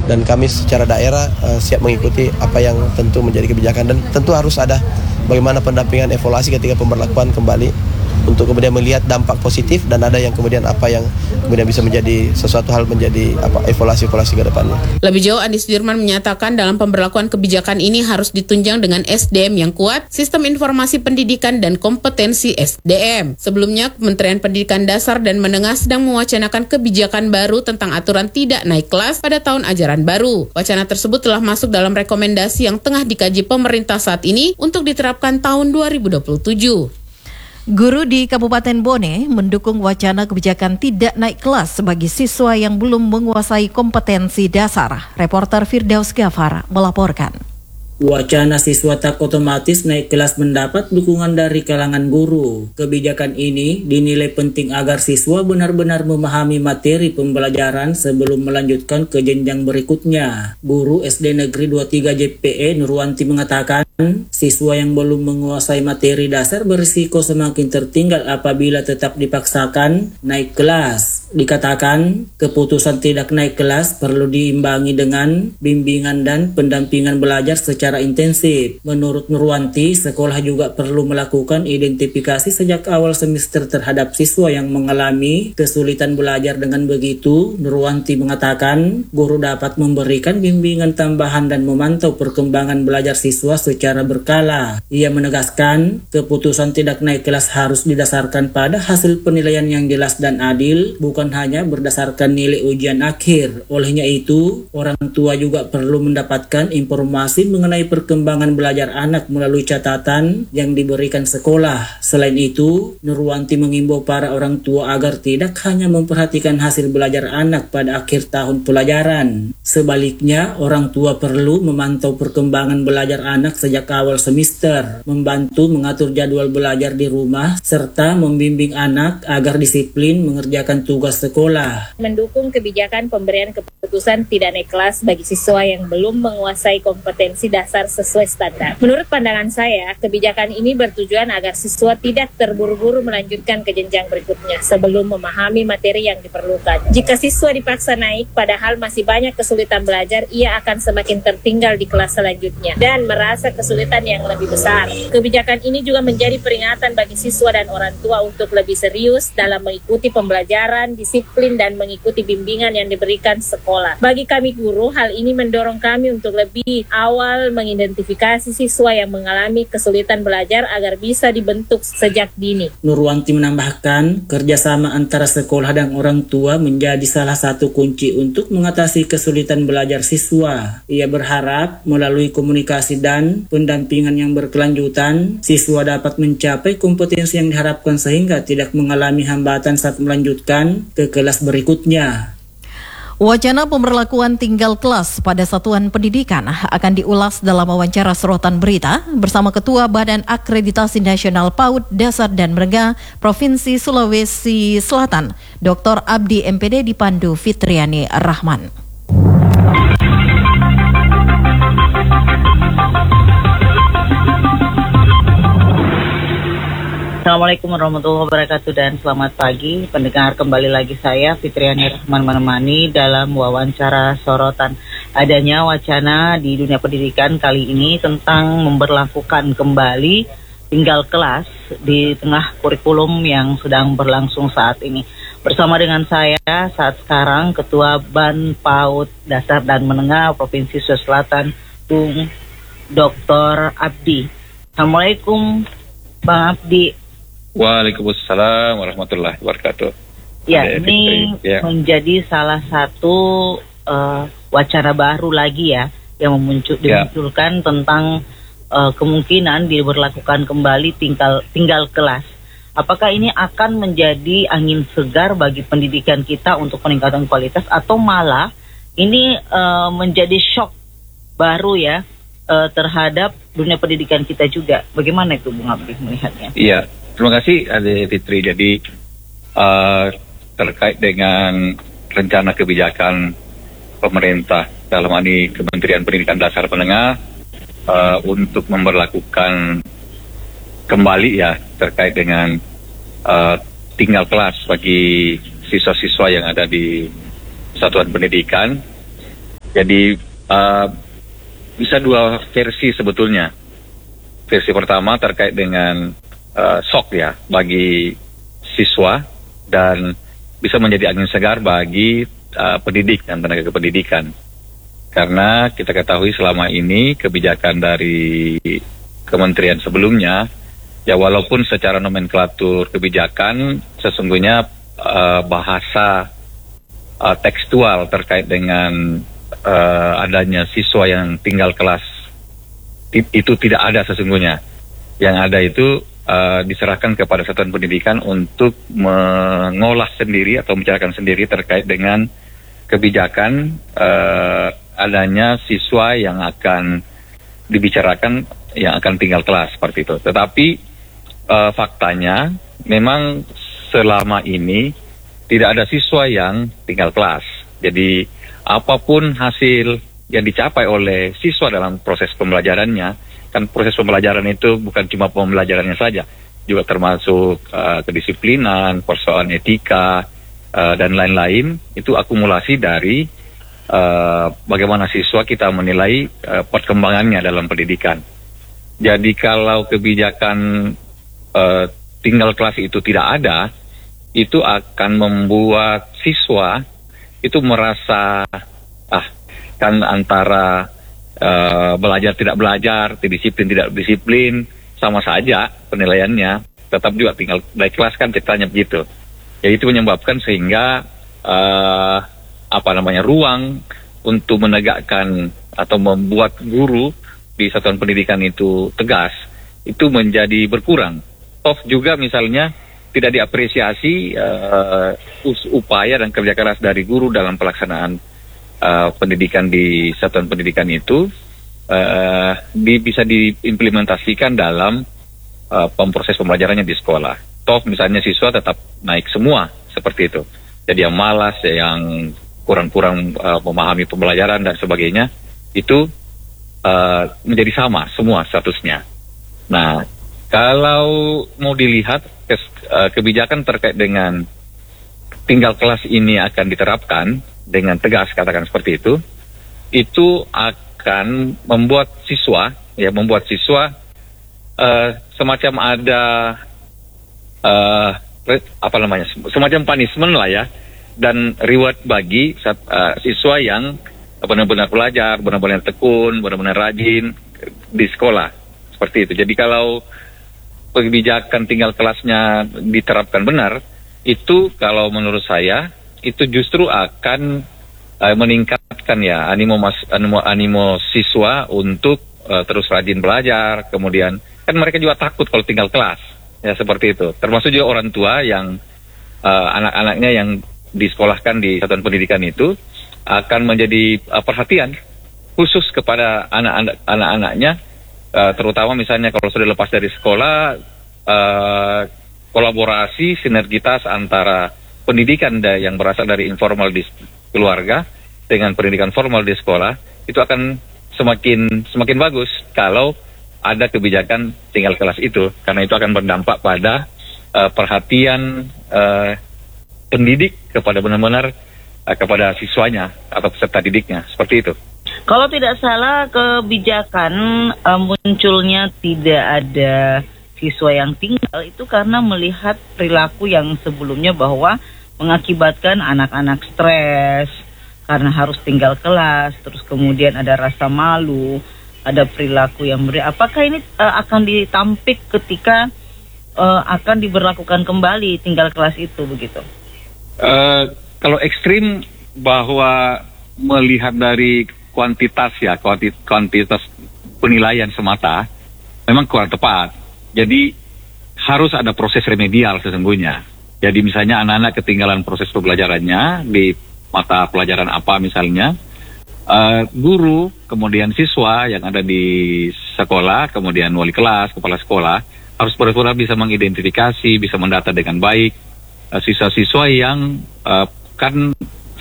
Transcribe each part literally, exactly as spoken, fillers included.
dan kami secara daerah uh, siap mengikuti apa yang tentu menjadi kebijakan, dan tentu harus ada bagaimana pendampingan evaluasi ketika pemberlakuan kembali untuk kemudian melihat dampak positif, dan ada yang kemudian apa yang kemudian bisa menjadi sesuatu hal menjadi apa evaluasi-evaluasi ke depannya. Lebih jauh, Andi Sudirman menyatakan dalam pemberlakuan kebijakan ini harus ditunjang dengan S D M yang kuat, sistem informasi pendidikan dan kompetensi S D M. Sebelumnya, Kementerian Pendidikan Dasar dan Menengah sedang mewacanakan kebijakan baru tentang aturan tidak naik kelas pada tahun ajaran baru. Wacana tersebut telah masuk dalam rekomendasi yang tengah dikaji pemerintah saat ini untuk diterapkan tahun dua ribu dua puluh tujuh. Guru di Kabupaten Bone mendukung wacana kebijakan tidak naik kelas bagi siswa yang belum menguasai kompetensi dasar. Reporter Firdaus Gafar melaporkan. Wacana siswa tak otomatis naik kelas mendapat dukungan dari kalangan guru. Kebijakan ini dinilai penting agar siswa benar-benar memahami materi pembelajaran sebelum melanjutkan ke jenjang berikutnya. Guru S D Negeri dua puluh tiga J P E Nurwanti mengatakan, siswa yang belum menguasai materi dasar berisiko semakin tertinggal apabila tetap dipaksakan naik kelas. Dikatakan, keputusan tidak naik kelas perlu diimbangi dengan bimbingan dan pendampingan belajar secara intensif. Menurut Nurwanti, sekolah juga perlu melakukan identifikasi sejak awal semester terhadap siswa yang mengalami kesulitan belajar. Dengan begitu, Nurwanti mengatakan, guru dapat memberikan bimbingan tambahan dan memantau perkembangan belajar siswa secara berkala. Ia menegaskan, keputusan tidak naik kelas harus didasarkan pada hasil penilaian yang jelas dan adil, bukan bukan hanya berdasarkan nilai ujian akhir. Olehnya itu, orang tua juga perlu mendapatkan informasi mengenai perkembangan belajar anak melalui catatan yang diberikan sekolah. Selain itu, Nurwanti mengimbau para orang tua agar tidak hanya memperhatikan hasil belajar anak pada akhir tahun pelajaran. Sebaliknya, orang tua perlu memantau perkembangan belajar anak sejak awal semester, membantu mengatur jadwal belajar di rumah, serta membimbing anak agar disiplin mengerjakan tugas sekolah. Mendukung kebijakan pemberian keputusan tidak naik kelas bagi siswa yang belum menguasai kompetensi dasar sesuai standar. Menurut pandangan saya, kebijakan ini bertujuan agar siswa tidak terburu-buru melanjutkan ke jenjang berikutnya sebelum memahami materi yang diperlukan. Jika siswa dipaksa naik padahal masih banyak kesulitan belajar, ia akan semakin tertinggal di kelas selanjutnya dan merasa kesulitan yang lebih besar. Kebijakan ini juga menjadi peringatan bagi siswa dan orang tua untuk lebih serius dalam mengikuti pembelajaran, disiplin, dan mengikuti bimbingan yang diberikan sekolah. Bagi kami guru, hal ini mendorong kami untuk lebih awal mengidentifikasi siswa yang mengalami kesulitan belajar agar bisa dibentuk sejak dini. Nurwanti menambahkan, kerjasama antara sekolah dan orang tua menjadi salah satu kunci untuk mengatasi kesulitan belajar siswa. Ia berharap melalui komunikasi dan pendampingan yang berkelanjutan, siswa dapat mencapai kompetensi yang diharapkan sehingga tidak mengalami hambatan saat melanjutkan ke kelas berikutnya. Wacana pemberlakuan tinggal kelas pada satuan pendidikan akan diulas dalam wawancara sorotan berita bersama Ketua Badan Akreditasi Nasional PAUD Dasar dan Menengah Provinsi Sulawesi Selatan, Doktor Abdi M P D dipandu Fitriani Rahman. Assalamualaikum warahmatullahi wabarakatuh dan selamat pagi pendengar, kembali lagi saya Fitriani Rahman menemani dalam wawancara sorotan. Adanya wacana di dunia pendidikan kali ini tentang memberlakukan kembali tinggal kelas di tengah kurikulum yang sedang berlangsung saat ini. Bersama dengan saya saat sekarang Ketua Ban PAUD Dasar dan Menengah Provinsi Sulawesi Selatan, Bung Doktor Abdi. Assalamualaikum Bang Abdi. Waalaikumsalam warahmatullahi wabarakatuh. Ya, ini ya. menjadi salah satu uh, wacana baru lagi ya yang memuncul, ya. dimunculkan tentang uh, kemungkinan diberlakukan kembali tinggal tinggal kelas. Apakah ini akan menjadi angin segar bagi pendidikan kita untuk peningkatan kualitas atau malah ini uh, menjadi shock baru ya uh, terhadap dunia pendidikan kita juga? Bagaimana itu Bung Abdi melihatnya? Iya. Terima kasih Ade Fitri. Jadi uh, terkait dengan rencana kebijakan pemerintah dalam hal ini Kementerian Pendidikan Dasar Menengah uh, untuk memberlakukan kembali ya terkait dengan uh, tinggal kelas bagi siswa-siswa yang ada di satuan pendidikan. Jadi uh, bisa dua versi sebetulnya. Versi pertama terkait dengan uh, shock ya bagi siswa dan bisa menjadi angin segar bagi uh, pendidik dan tenaga kependidikan. Karena kita ketahui selama ini kebijakan dari kementerian sebelumnya, ya walaupun secara nomenklatur kebijakan sesungguhnya uh, bahasa uh, tekstual terkait dengan uh, adanya siswa yang tinggal kelas itu tidak ada sesungguhnya. Yang ada itu uh, diserahkan kepada satuan pendidikan untuk mengolah sendiri atau membicarakan sendiri terkait dengan kebijakan uh, adanya siswa yang akan dibicarakan yang akan tinggal kelas seperti itu. Tetapi uh, faktanya memang selama ini tidak ada siswa yang tinggal kelas. Jadi apapun hasil yang dicapai oleh siswa dalam proses pembelajarannya, kan proses pembelajaran itu bukan cuma pembelajarannya saja, juga termasuk uh, kedisiplinan, persoalan etika, uh, dan lain-lain, itu akumulasi dari uh, bagaimana siswa kita menilai uh, perkembangannya dalam pendidikan. Jadi kalau kebijakan uh, tinggal kelas itu tidak ada, itu akan membuat siswa itu merasa ah kan antara uh, belajar tidak belajar, disiplin tidak disiplin, sama saja penilaiannya, tetap juga tinggal naik kelas kan ceritanya begitu. Jadi itu menyebabkan sehingga uh, apa namanya ruang untuk menegakkan atau membuat guru di satuan pendidikan itu tegas itu menjadi berkurang. Toh juga misalnya tidak diapresiasi uh, upaya dan kerja keras dari guru dalam pelaksanaan Uh, pendidikan di satuan pendidikan itu uh, di, bisa diimplementasikan dalam uh, proses pembelajarannya di sekolah. Toh misalnya siswa tetap naik semua seperti itu. Jadi yang malas, yang kurang-kurang uh, memahami pembelajaran dan sebagainya itu uh, menjadi sama semua statusnya. Nah, kalau mau dilihat kes, uh, kebijakan terkait dengan tinggal kelas ini akan diterapkan dengan tegas, katakan seperti itu, itu akan membuat siswa, ya membuat siswa uh, semacam ada uh, apa namanya, semacam punishment lah ya, dan reward bagi uh, siswa yang benar-benar belajar, benar-benar tekun, benar-benar rajin di sekolah, seperti itu. Jadi kalau kebijakan tinggal kelasnya diterapkan benar, itu kalau menurut saya itu justru akan uh, meningkatkan ya animo, mas, animo animo siswa untuk uh, terus rajin belajar. Kemudian kan mereka juga takut kalau tinggal kelas, ya seperti itu. Termasuk juga orang tua yang uh, anak-anaknya yang disekolahkan di satuan pendidikan itu akan menjadi uh, perhatian khusus kepada anak-anak anak-anaknya, uh, terutama misalnya kalau sudah lepas dari sekolah, uh, kolaborasi sinergitas antara pendidikan yang berasal dari informal di keluarga dengan pendidikan formal di sekolah itu akan semakin semakin bagus kalau ada kebijakan tinggal kelas itu, karena itu akan berdampak pada uh, perhatian uh, pendidik kepada benar-benar uh, kepada siswanya atau peserta didiknya, seperti itu. Kalau tidak salah kebijakan uh, munculnya tidak ada siswa yang tinggal itu karena melihat perilaku yang sebelumnya bahwa mengakibatkan anak-anak stres karena harus tinggal kelas, terus kemudian ada rasa malu, ada perilaku yang beri. Apakah ini uh, akan ditampik ketika uh, akan diberlakukan kembali tinggal kelas itu begitu? Uh, kalau ekstrim bahwa melihat dari kuantitas ya, kuantitas penilaian semata memang kurang tepat. Jadi harus ada proses remedial sesungguhnya. Jadi misalnya anak-anak ketinggalan proses pembelajarannya di mata pelajaran apa misalnya, uh, guru, kemudian siswa yang ada di sekolah, kemudian wali kelas, kepala sekolah, harus benar-benar bisa mengidentifikasi, bisa mendata dengan baik uh, siswa-siswa yang uh, kan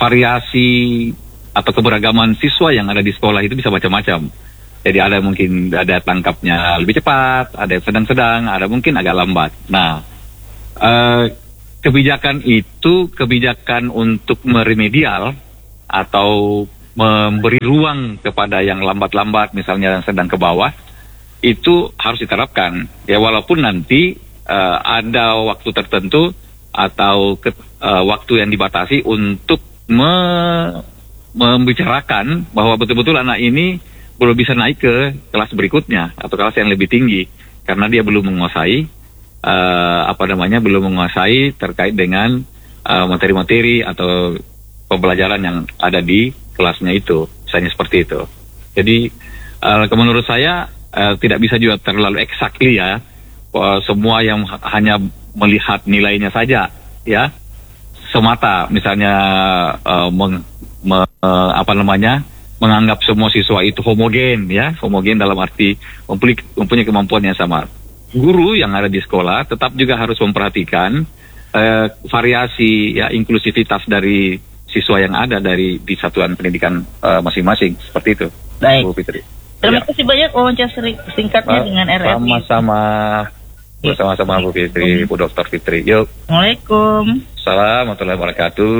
variasi atau keberagaman siswa yang ada di sekolah itu bisa macam-macam. Jadi ada mungkin ada tangkapnya lebih cepat, ada yang sedang-sedang, ada mungkin agak lambat. Nah, uh, kebijakan itu kebijakan untuk meremedial atau memberi ruang kepada yang lambat-lambat, misalnya yang sedang ke bawah, itu harus diterapkan. Ya, walaupun nanti uh, ada waktu tertentu atau ke, uh, waktu yang dibatasi untuk me, membicarakan bahwa betul-betul anak ini belum bisa naik ke kelas berikutnya atau kelas yang lebih tinggi karena dia belum menguasai uh, apa namanya belum menguasai terkait dengan uh, materi-materi atau pembelajaran yang ada di kelasnya itu, misalnya seperti itu. Jadi uh, menurut saya uh, tidak bisa juga terlalu exactly ya, uh, semua yang ha- hanya melihat nilainya saja ya, semata misalnya uh, meng, me, uh, apa namanya menganggap semua siswa itu homogen ya, homogen dalam arti mempunyai, mempunyai kemampuan yang sama. Guru yang ada di sekolah tetap juga harus memperhatikan uh, variasi ya, inklusivitas dari siswa yang ada dari di satuan pendidikan uh, masing-masing, seperti itu. Baik. Bu Fitri. Terima Ya. kasih banyak wawancara singkatnya Uh, dengan R R I. Sama-sama, bersama-sama Bu Fitri, Bu Dokter Fitri. Yuk. Assalamualaikum. Assalamualaikum warahmatullahi wabarakatuh.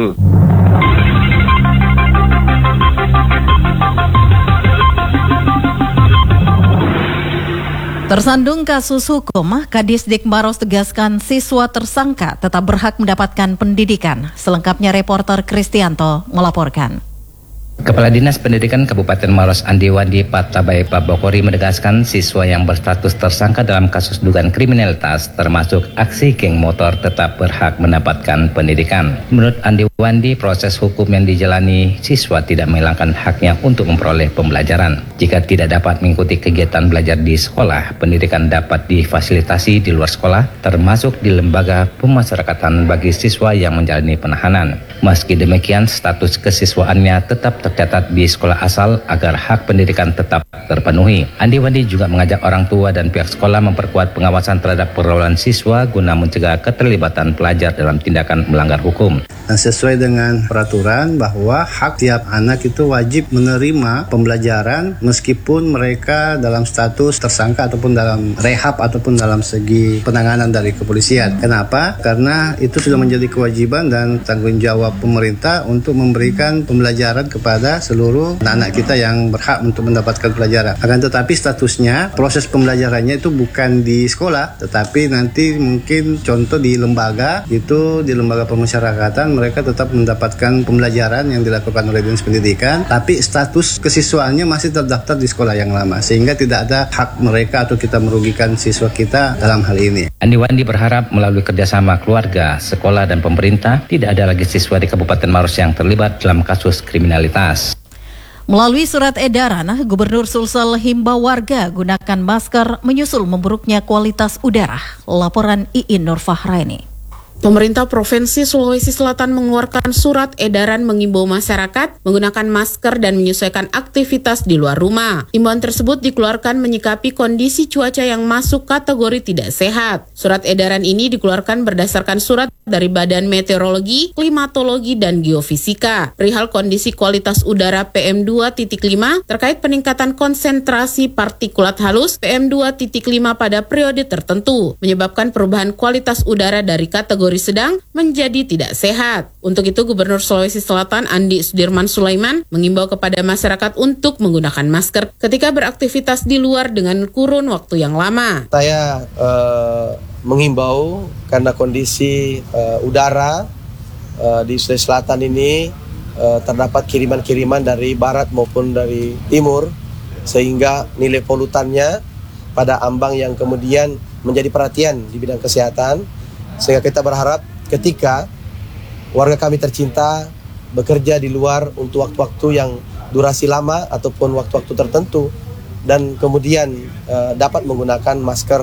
Tersandung kasus hukum, Kadisdik Maros tegaskan siswa tersangka tetap berhak mendapatkan pendidikan. Selengkapnya reporter Kristianto melaporkan. Kepala Dinas Pendidikan Kabupaten Maros Andi Wandi Patabai Pabokori menegaskan siswa yang berstatus tersangka dalam kasus dugaan kriminalitas termasuk aksi geng motor tetap berhak mendapatkan pendidikan. Menurut Andi Wandi, proses hukum yang dijalani siswa tidak menghilangkan haknya untuk memperoleh pembelajaran. Jika tidak dapat mengikuti kegiatan belajar di sekolah, pendidikan dapat difasilitasi di luar sekolah, termasuk di lembaga pemasyarakatan bagi siswa yang menjalani penahanan. Meski demikian, status kesiswaannya tetap tercatat di sekolah asal agar hak pendidikan tetap terpenuhi. Andi Wandi juga mengajak orang tua dan pihak sekolah memperkuat pengawasan terhadap pergaulan siswa guna mencegah keterlibatan pelajar dalam tindakan melanggar hukum. Nah, sesuai dengan peraturan bahwa hak tiap anak itu wajib menerima pembelajaran meskipun mereka dalam status tersangka ataupun dalam rehab ataupun dalam segi penanganan dari kepolisian. Kenapa? Karena itu sudah menjadi kewajiban dan tanggung jawab pemerintah untuk memberikan pembelajaran kepada seluruh anak-anak kita yang berhak untuk mendapatkan pelajaran. Akan tetapi statusnya, proses pembelajarannya itu bukan di sekolah, tetapi nanti mungkin contoh di lembaga, itu di lembaga pemasyarakatan mereka tetap mendapatkan pembelajaran yang dilakukan oleh Dinas Pendidikan, tapi status kesiswaannya masih terdaftar di sekolah yang lama, sehingga tidak ada hak mereka atau kita merugikan siswa kita dalam hal ini. Andi Wandi berharap melalui kerjasama keluarga, sekolah, dan pemerintah tidak ada lagi siswa di Kabupaten Maros yang terlibat dalam kasus kriminalitas. Melalui surat edaran, Gubernur Sulsel himbau warga gunakan masker menyusul memburuknya kualitas udara. Laporan Iin Nurfahraini. Pemerintah Provinsi Sulawesi Selatan mengeluarkan surat edaran mengimbau masyarakat menggunakan masker dan menyesuaikan aktivitas di luar rumah. Himbauan tersebut dikeluarkan menyikapi kondisi cuaca yang masuk kategori tidak sehat. Surat edaran ini dikeluarkan berdasarkan surat dari Badan Meteorologi, Klimatologi, dan Geofisika perihal kondisi kualitas udara P M dua titik lima terkait peningkatan konsentrasi partikulat halus P M dua titik lima pada periode tertentu, menyebabkan perubahan kualitas udara dari kategori sedang menjadi tidak sehat. Untuk itu, Gubernur Sulawesi Selatan Andi Sudirman Sulaiman mengimbau kepada masyarakat untuk menggunakan masker ketika beraktivitas di luar dengan kurun waktu yang lama. Saya uh, menghimbau karena kondisi uh, udara uh, di Sulawesi Selatan ini uh, terdapat kiriman-kiriman dari barat maupun dari timur, sehingga nilai polutannya pada ambang yang kemudian menjadi perhatian di bidang kesehatan. Sehingga kita berharap ketika warga kami tercinta bekerja di luar untuk waktu-waktu yang durasi lama ataupun waktu-waktu tertentu dan kemudian uh, dapat menggunakan masker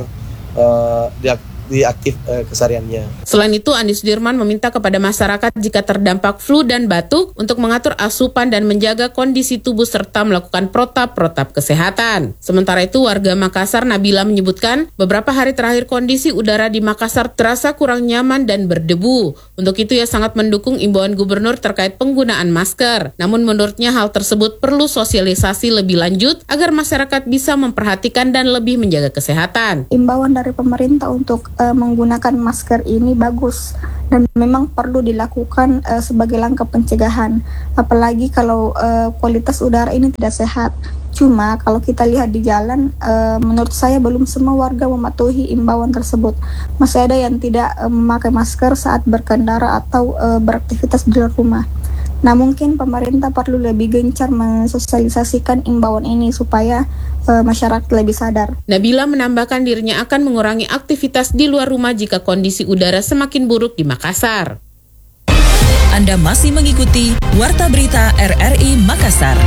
uh, di, di aktif uh, kesehariannya. Selain itu, Andi Sudirman meminta kepada masyarakat jika terdampak flu dan batuk untuk mengatur asupan dan menjaga kondisi tubuh serta melakukan protap-protap kesehatan. Sementara itu, warga Makassar Nabila menyebutkan beberapa hari terakhir kondisi udara di Makassar terasa kurang nyaman dan berdebu. Untuk itu, ia sangat mendukung imbauan gubernur terkait penggunaan masker. Namun menurutnya hal tersebut perlu sosialisasi lebih lanjut agar masyarakat bisa memperhatikan dan lebih menjaga kesehatan. Imbauan dari pemerintah untuk uh, menggunakan masker ini bagus dan memang perlu dilakukan uh, sebagai langkah pencegahan, apalagi kalau uh, kualitas udara ini tidak sehat. Cuma kalau kita lihat di jalan, uh, menurut saya belum semua warga mematuhi imbauan tersebut. Masih ada yang tidak uh, memakai masker saat berkendara atau uh, beraktivitas di luar rumah. Nah, mungkin pemerintah perlu lebih gencar mensosialisasikan imbauan ini supaya uh, masyarakat lebih sadar. Nabila menambahkan dirinya akan mengurangi aktivitas di luar rumah jika kondisi udara semakin buruk di Makassar. Anda masih mengikuti Warta Berita R R I Makassar.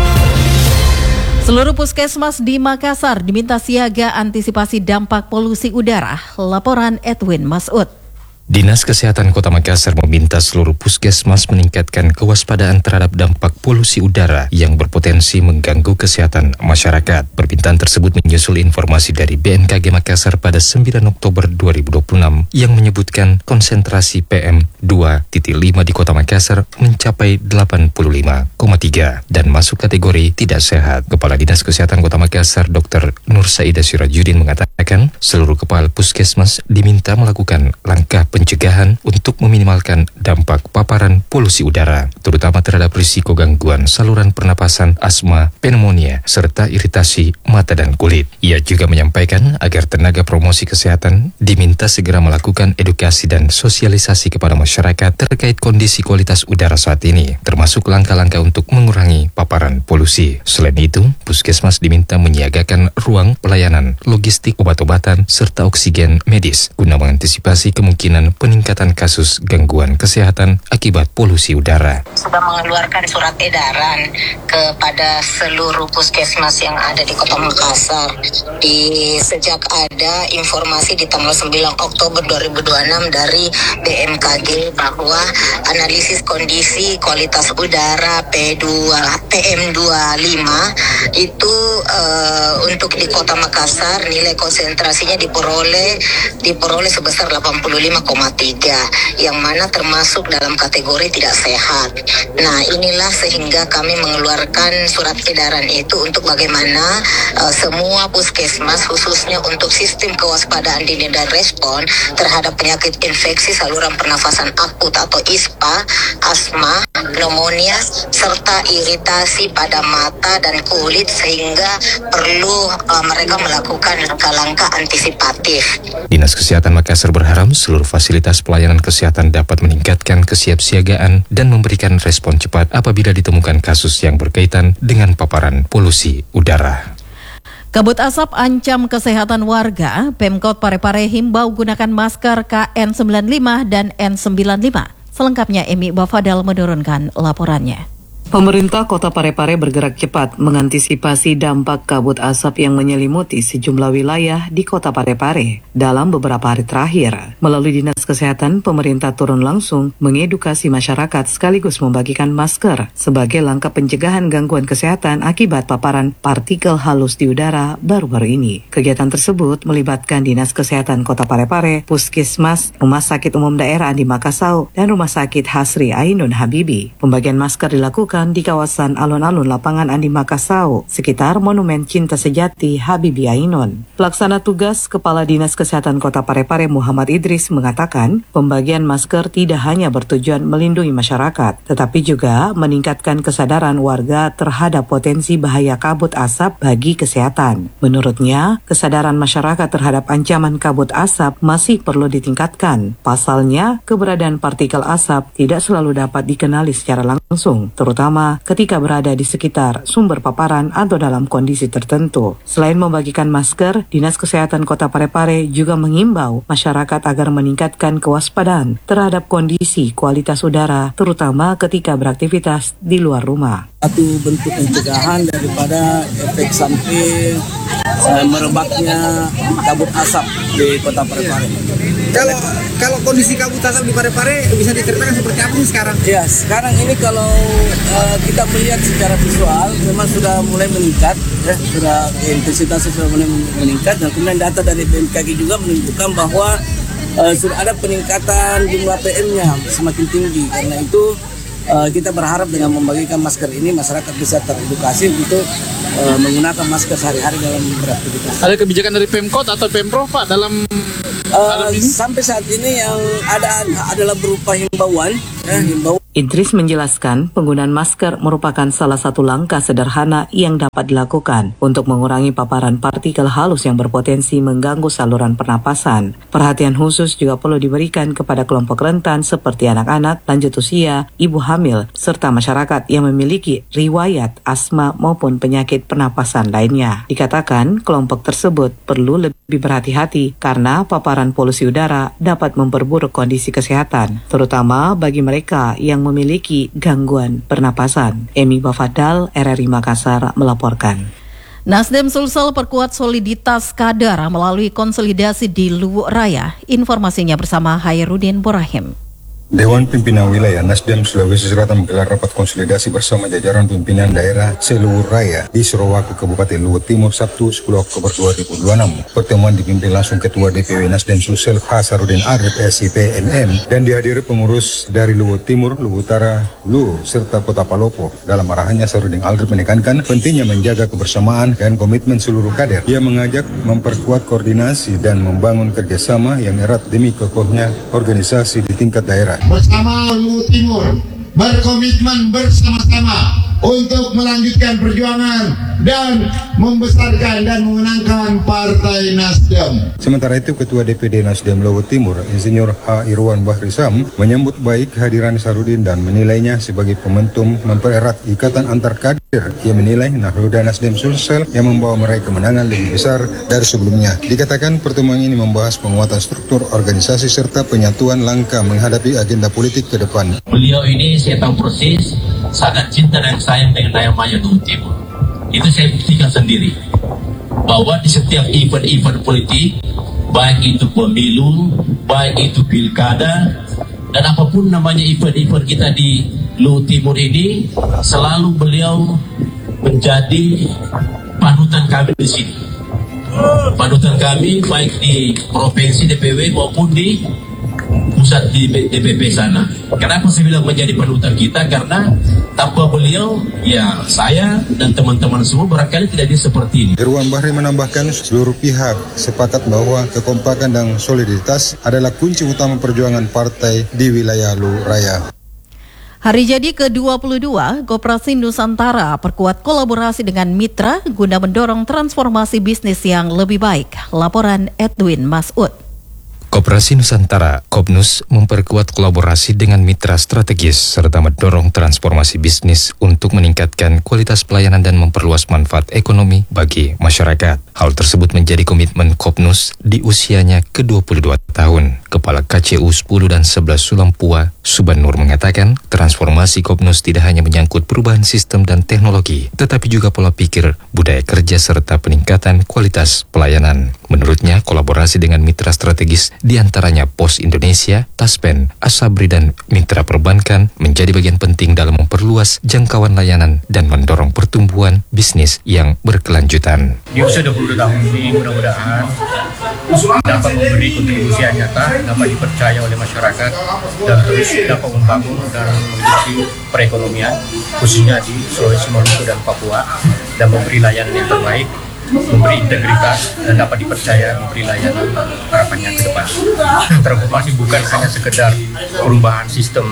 Seluruh puskesmas di Makassar diminta siaga antisipasi dampak polusi udara. Laporan Edwin Masud. Dinas Kesehatan Kota Makassar meminta seluruh puskesmas meningkatkan kewaspadaan terhadap dampak polusi udara yang berpotensi mengganggu kesehatan masyarakat. Permintaan tersebut menyusul informasi dari B M K G Makassar pada sembilan Oktober dua ribu dua puluh enam yang menyebutkan konsentrasi P M dua koma lima di Kota Makassar mencapai delapan puluh lima koma tiga dan masuk kategori tidak sehat. Kepala Dinas Kesehatan Kota Makassar Doktor Nur Saida Sirajudin mengatakan seluruh kepala puskesmas diminta melakukan langkah pencegahan untuk meminimalkan dampak paparan polusi udara, terutama terhadap risiko gangguan saluran pernapasan, asma, pneumonia, serta iritasi mata dan kulit. Ia juga menyampaikan agar tenaga promosi kesehatan diminta segera melakukan edukasi dan sosialisasi kepada masyarakat terkait kondisi kualitas udara saat ini, termasuk langkah-langkah untuk mengurangi paparan polusi. Selain itu, puskesmas diminta menyiagakan ruang pelayanan, logistik, obat-obatan, serta oksigen medis guna mengantisipasi kemungkinan peningkatan kasus gangguan kesehatan akibat polusi udara. Sudah mengeluarkan surat edaran kepada seluruh puskesmas yang ada di Kota Makassar. Di sejak ada informasi di tanggal sembilan Oktober dua ribu dua puluh enam dari B M K G bahwa analisis kondisi kualitas udara P M dua puluh lima itu uh, untuk di Kota Makassar nilai konsentrasinya diperoleh diperoleh sebesar delapan puluh lima koma tiga yang mana termasuk dalam kategori tidak sehat. Nah, inilah sehingga kami mengeluarkan surat edaran itu untuk bagaimana uh, semua puskesmas khususnya untuk sistem kewaspadaan dini dan respon terhadap penyakit infeksi saluran pernafasan akut atau I S P A, asma, pneumonia serta iritasi pada mata dan kulit sehingga perlu uh, mereka melakukan langkah-langkah antisipatif. Dinas Kesehatan Makassar berharap seluruh fasilitas pelayanan kesehatan dapat meningkatkan kesiapsiagaan dan memberikan respon cepat apabila ditemukan kasus yang berkaitan dengan paparan polusi udara. Kabut asap ancam kesehatan warga. Pemkot Parepare himbau gunakan masker K N sembilan puluh lima dan N sembilan puluh lima. Selengkapnya Emi Bafadal menurunkan laporannya. Pemerintah Kota Parepare bergerak cepat mengantisipasi dampak kabut asap yang menyelimuti sejumlah wilayah di Kota Parepare. Dalam beberapa hari terakhir, melalui Dinas Kesehatan, pemerintah turun langsung mengedukasi masyarakat sekaligus membagikan masker sebagai langkah pencegahan gangguan kesehatan akibat paparan partikel halus di udara baru-baru ini. Kegiatan tersebut melibatkan Dinas Kesehatan Kota Parepare, Puskesmas, Rumah Sakit Umum Daerah Andi Makassau, dan Rumah Sakit Hasri Ainun Habibi. Pembagian masker dilakukan di kawasan alun-alun lapangan Andi Makassau, sekitar Monumen Cinta Sejati Habibi Ainun. Pelaksana tugas Kepala Dinas Kesehatan Kota Parepare Muhammad Idris mengatakan, pembagian masker tidak hanya bertujuan melindungi masyarakat, tetapi juga meningkatkan kesadaran warga terhadap potensi bahaya kabut asap bagi kesehatan. Menurutnya, kesadaran masyarakat terhadap ancaman kabut asap masih perlu ditingkatkan. Pasalnya, keberadaan partikel asap tidak selalu dapat dikenali secara langsung, terutama ketika berada di sekitar sumber paparan atau dalam kondisi tertentu. Selain membagikan masker, Dinas Kesehatan Kota Parepare juga mengimbau masyarakat agar meningkatkan kewaspadaan terhadap kondisi kualitas udara, terutama ketika beraktivitas di luar rumah. Satu bentuk pencegahan daripada efek samping eh, merebaknya kabut asap di Kota Parepare. Kalau kalau kondisi kabut asap di Parepare bisa diceritakan seperti apa sih sekarang? Ya, sekarang ini kalau uh, kita melihat secara visual memang sudah mulai meningkat, ya, sudah intensitasnya sudah mulai meningkat, dan kemudian data dari B M K G juga menunjukkan bahwa uh, sudah ada peningkatan jumlah P M-nya semakin tinggi. Karena itu uh, kita berharap dengan membagikan masker ini masyarakat bisa teredukasi untuk uh, menggunakan masker sehari-hari dalam beraktivitas. Ada kebijakan dari Pemkot atau Pemprov Pak dalam Uh, sampai saat ini yang ada adalah berupa himbauan, ya, himbauan. Idris menjelaskan penggunaan masker merupakan salah satu langkah sederhana yang dapat dilakukan untuk mengurangi paparan partikel halus yang berpotensi mengganggu saluran pernapasan. Perhatian khusus juga perlu diberikan kepada kelompok rentan seperti anak-anak, lanjut usia, ibu hamil, serta masyarakat yang memiliki riwayat asma maupun penyakit pernapasan lainnya. Dikatakan kelompok tersebut perlu lebih berhati-hati karena paparan polusi udara dapat memperburuk kondisi kesehatan, terutama bagi mereka yang memiliki gangguan pernapasan. Emi Bafadal, R R I Makassar melaporkan. Nasdem Sulsel perkuat soliditas kader melalui konsolidasi di Luwu Raya. Informasinya bersama Hairudin Borahim. Dewan Pimpinan Wilayah Nasdem Sulawesi Selatan menggelar rapat konsolidasi bersama jajaran pimpinan daerah seluruh raya di Sorowaku, Kabupaten Luwu Timur, Sabtu sepuluh Oktober dua ribu dua puluh enam. Pertemuan dipimpin langsung Ketua D P W Nasdem Sulsel Hasaruddin Arif S I P M M dan dihadiri pengurus dari Luwu Timur, Luwu Utara, Luwu, serta Kota Palopo. Dalam arahannya, Hasaruddin Arif menekankan pentingnya menjaga kebersamaan dan komitmen seluruh kader. Ia mengajak memperkuat koordinasi dan membangun kerjasama yang erat demi kokohnya organisasi di tingkat daerah. Bersama Luwu Timur berkomitmen bersama-sama untuk melanjutkan perjuangan dan membesarkan dan memenangkan Partai Nasdem. Sementara itu, Ketua D P D Nasdem Luwu Timur, Insinyur H. Irwan Bahrisam, menyambut baik kehadiran Hasaruddin dan menilainya sebagai momentum mempererat ikatan antar kader. Ia menilai Nahdlatul Nasdem Sulsel yang membawa meraih kemenangan lebih besar dari sebelumnya. Dikatakan pertemuan ini membahas penguatan struktur organisasi serta penyatuan langkah menghadapi agenda politik ke depan. Beliau ini saya tahu persis sangat cinta dan sayang dengan Dayamaya Luwu Timur. Itu saya buktikan sendiri bahwa di setiap event-event politik, baik itu pemilu, baik itu pilkada, dan apapun namanya event-event kita di Luwu Timur ini, selalu beliau menjadi panutan kami di sini. Panutan kami baik di provinsi D P W maupun di pusat di D P P sana. Kenapa saya bilang menjadi panutan kita? Karena tanpa beliau, ya saya dan teman-teman semua barangkali tidak bisa seperti ini. Irwan Bahri menambahkan seluruh pihak sepakat bahwa kekompakan dan soliditas adalah kunci utama perjuangan partai di wilayah Luwu Raya. Hari jadi ke dua puluh dua, Koperasi Nusantara perkuat kolaborasi dengan mitra guna mendorong transformasi bisnis yang lebih baik. Laporan Edwin Masud. Koperasi Nusantara, Kopnus, memperkuat kolaborasi dengan mitra strategis serta mendorong transformasi bisnis untuk meningkatkan kualitas pelayanan dan memperluas manfaat ekonomi bagi masyarakat. Hal tersebut menjadi komitmen Kopnus di usianya ke dua puluh dua tahun. Kepala K C U sepuluh dan sebelas Sulampua, Suban Nur, mengatakan transformasi Kopnus tidak hanya menyangkut perubahan sistem dan teknologi, tetapi juga pola pikir, budaya kerja, serta peningkatan kualitas pelayanan. Menurutnya, kolaborasi dengan mitra strategis diantaranya Pos Indonesia, Taspen, Asabri, dan mitra perbankan menjadi bagian penting dalam memperluas jangkauan layanan dan mendorong pertumbuhan bisnis yang berkelanjutan. Di usia dua puluh tahun ini mudah-mudahan dapat memberi kontribusi yang nyata, dapat dipercaya oleh masyarakat, dan terus dapat membangun dan mendukung perekonomian khususnya di Sulawesi, Maluku, dan Papua, dan memberi layanan yang terbaik, memberi integritas, dan dapat dipercaya memberi layanan harapannya ke depan. Transformasi bukan hanya sekedar perubahan sistem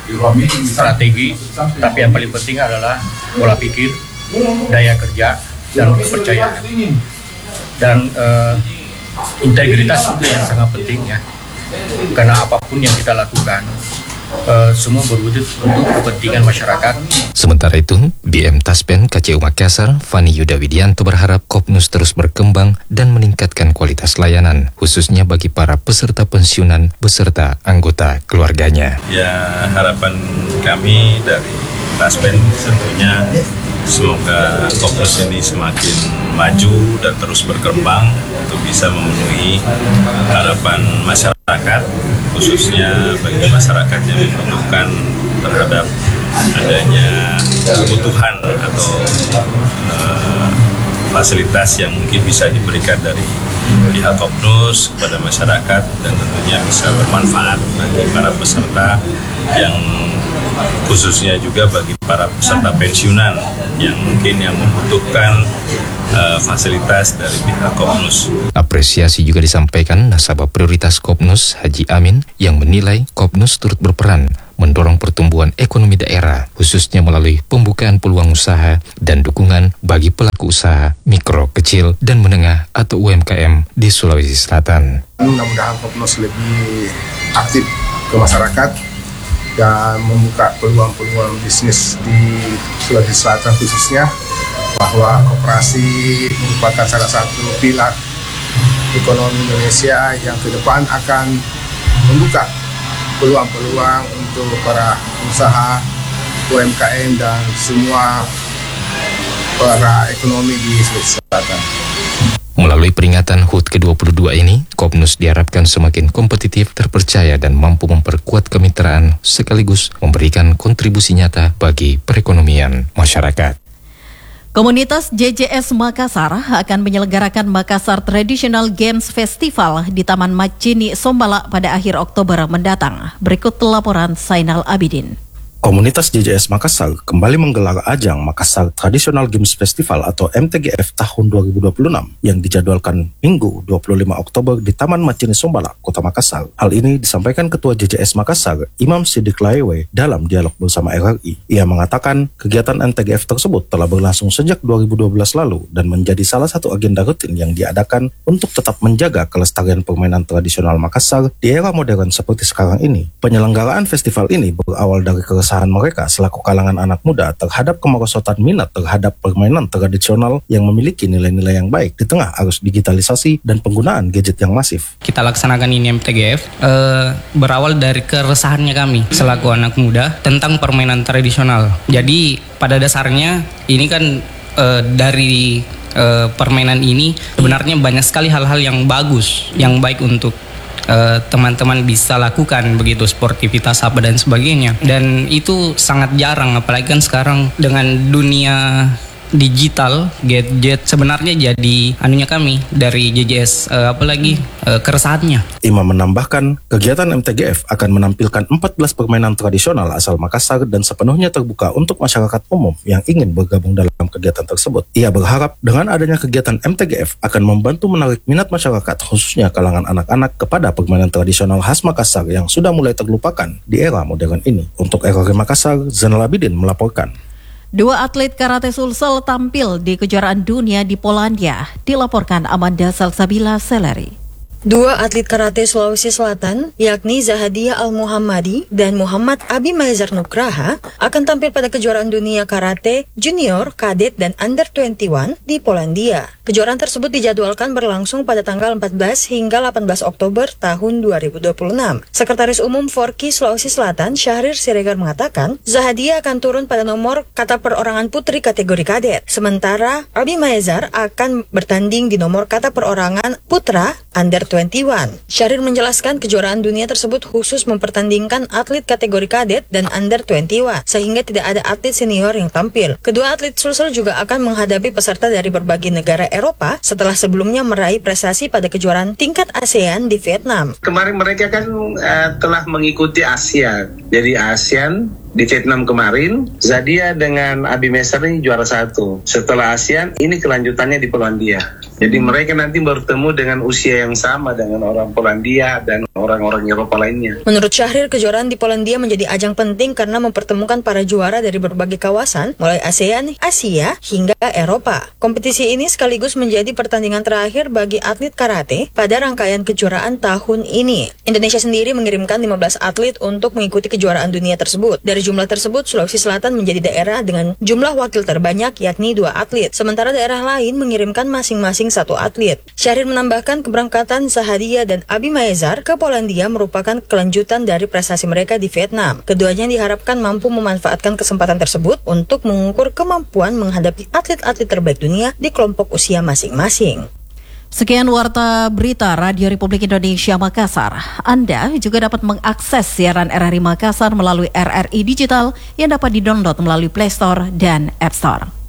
strategi, tapi yang paling penting adalah pola pikir, daya kerja, dan kepercayaan. Dan uh, integritas itu yang sangat penting ya, karena apapun yang kita lakukan, Uh, semua berwujud untuk kepentingan masyarakat. Sementara itu, B M Taspen K C U Makassar, Fani Yuda Widianto, berharap Kopnus terus berkembang dan meningkatkan kualitas layanan, khususnya bagi para peserta pensiunan beserta anggota keluarganya. Ya, harapan kami dari Taspen tentunya semoga Kopnus ini semakin maju dan terus berkembang untuk bisa memenuhi harapan masyarakat, khususnya bagi masyarakat yang membutuhkan terhadap adanya kebutuhan atau uh, fasilitas yang mungkin bisa diberikan dari pihak Kopnus kepada masyarakat, dan tentunya bisa bermanfaat bagi para peserta yang khususnya juga bagi para peserta pensiunan yang mungkin yang membutuhkan uh, fasilitas dari pihak Kopnus. Apresiasi juga disampaikan nasabah prioritas Kopnus Haji Amin yang menilai Kopnus turut berperan mendorong pertumbuhan ekonomi daerah, khususnya melalui pembukaan peluang usaha dan dukungan bagi pelaku usaha mikro, kecil, dan menengah atau U M K M di Sulawesi Selatan. Mudah-mudahan Kopnus lebih aktif ke masyarakat dan membuka peluang-peluang bisnis di Sulawesi Selatan khususnya, bahwa koperasi merupakan salah satu pilar ekonomi Indonesia yang ke depan akan membuka peluang-peluang untuk para usaha, U M K M, dan semua para ekonomi di Sulawesi Selatan. Melalui peringatan H U T ke dua puluh dua ini, Kopnus diharapkan semakin kompetitif, terpercaya, dan mampu memperkuat kemitraan sekaligus memberikan kontribusi nyata bagi perekonomian masyarakat. Komunitas J J S Makassar akan menyelenggarakan Makassar Traditional Games Festival di Taman Macini Sombala pada akhir Oktober mendatang. Berikut laporan Zainal Abidin. Komunitas J J S Makassar kembali menggelar ajang Makassar Traditional Games Festival atau M T G F tahun dua ribu dua puluh enam yang dijadwalkan Minggu dua puluh lima Oktober di Taman Macini Sombala, Kota Makassar. Hal ini disampaikan Ketua J J S Makassar, Imam Sidik Laewe, dalam dialog bersama R R I. Ia mengatakan kegiatan M T G F tersebut telah berlangsung sejak dua ribu dua belas lalu dan menjadi salah satu agenda rutin yang diadakan untuk tetap menjaga kelestarian permainan tradisional Makassar di era modern seperti sekarang ini. Penyelenggaraan festival ini berawal dari keresahan mereka selaku kalangan anak muda terhadap kemerosotan minat terhadap permainan tradisional yang memiliki nilai-nilai yang baik di tengah arus digitalisasi dan penggunaan gadget yang masif. Kita laksanakan ini M T G F eh, berawal dari keresahannya kami selaku anak muda tentang permainan tradisional. Jadi pada dasarnya ini kan eh, dari eh, permainan ini sebenarnya banyak sekali hal-hal yang bagus, yang baik untuk Uh, teman-teman bisa lakukan begitu, sportivitas apa dan sebagainya, dan itu sangat jarang apalagi kan sekarang dengan dunia digital, gadget sebenarnya jadi anunya kami dari J J S uh, apalagi uh, keresahannya. Imam menambahkan kegiatan M T G F akan menampilkan empat belas permainan tradisional asal Makassar dan sepenuhnya terbuka untuk masyarakat umum yang ingin bergabung dalam kegiatan tersebut. Ia berharap dengan adanya kegiatan M T G F akan membantu menarik minat masyarakat khususnya kalangan anak-anak kepada permainan tradisional khas Makassar yang sudah mulai terlupakan di era modern ini. Untuk R R I Makassar, Zainal Abidin melaporkan. Dua atlet karate Sulsel tampil di kejuaraan dunia di Polandia, dilaporkan Amanda Salsabila Seleri. Dua atlet karate Sulawesi Selatan, yakni Zahadia Al-Muhammadi dan Muhammad Abi Maizar Nugraha, akan tampil pada kejuaraan dunia karate junior, kadet, dan under dua puluh satu di Polandia. Kejuaraan tersebut dijadwalkan berlangsung pada tanggal empat belas hingga delapan belas Oktober tahun dua ribu dua puluh enam. Sekretaris Umum Forki Sulawesi Selatan, Syahrir Siregar, mengatakan Zahadia akan turun pada nomor kata perorangan putri kategori kadet, sementara Abi Maizar akan bertanding di nomor kata perorangan putra under dua puluh satu. Syahrir menjelaskan kejuaraan dunia tersebut khusus mempertandingkan atlet kategori kadet dan under dua puluh satu, sehingga tidak ada atlet senior yang tampil. Kedua atlet Sulsel juga akan menghadapi peserta dari berbagai negara Eropa setelah sebelumnya meraih prestasi pada kejuaraan tingkat ASEAN di Vietnam. Kemarin mereka kan uh, telah mengikuti ASEAN, jadi ASEAN di Vietnam kemarin, Zadia dengan Abi Maizar ini juara satu. Setelah ASEAN, ini kelanjutannya di Polandia. Jadi mereka nanti bertemu dengan usia yang sama dengan orang Polandia dan orang-orang Eropa lainnya. Menurut Syahrir, kejuaraan di Polandia menjadi ajang penting karena mempertemukan para juara dari berbagai kawasan, mulai ASEAN, Asia, hingga Eropa. Kompetisi ini sekaligus menjadi pertandingan terakhir bagi atlet karate pada rangkaian kejuaraan tahun ini. Indonesia sendiri mengirimkan lima belas atlet untuk mengikuti kejuaraan dunia tersebut. Dari jumlah tersebut, Sulawesi Selatan menjadi daerah dengan jumlah wakil terbanyak, yakni dua atlet. Sementara daerah lain mengirimkan masing-masing satu atlet. Syahrir menambahkan keberangkatan Zahadia dan Abi Maizar ke Polandia merupakan kelanjutan dari prestasi mereka di Vietnam. Keduanya diharapkan mampu memanfaatkan kesempatan tersebut untuk mengukur kemampuan menghadapi atlet-atlet terbaik dunia di kelompok usia masing-masing. Sekian Warta Berita Radio Republik Indonesia Makassar. Anda juga dapat mengakses siaran R R I Makassar melalui R R I Digital yang dapat didownload melalui Play Store dan App Store.